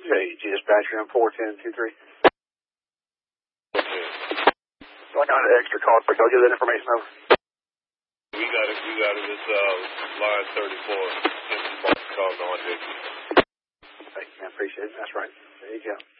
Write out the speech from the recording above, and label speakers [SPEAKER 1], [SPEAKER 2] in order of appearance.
[SPEAKER 1] Hey, dispatcher, I'm 41023. So I got an extra call quick. I'll give that information over.
[SPEAKER 2] We got it. It's line 34. Empty box calls on Dixie.
[SPEAKER 1] Thank you, man. Appreciate it. That's right. There you go.